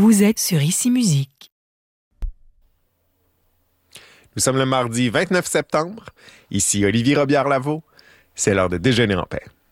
Vous êtes sur Ici Musique. Nous sommes le mardi 29 septembre. Ici Olivier Robillard-Lavaux. C'est l'heure de déjeuner en paix.